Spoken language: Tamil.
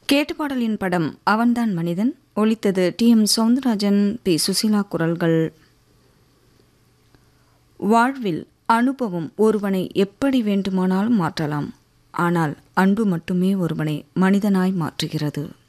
கேட்டு பாடலின் படம் அவன்தான் மனிதன். ஒலித்தது டி.எம். சௌந்தரராஜன், பி. சுசீலா குரல்கள். வாழ்வில் அனுபவம் ஒருவனை எப்படி வேண்டுமானாலும் மாற்றலாம். ஆனால் அன்பு மட்டுமே ஒருவனை மனிதனாய் மாற்றுகிறது.